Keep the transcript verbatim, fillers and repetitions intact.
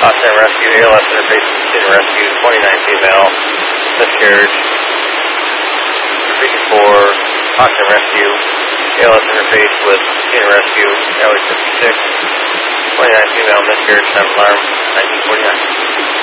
Austin Rescue, A L S interface with Casino Rescue, twenty-nine female, miscarriage. fifty-four, Austin Rescue, A L S interface with Casino Rescue, L A fifty-six, twenty-nine female, miscarriage, sound alarm, nineteen forty-nine.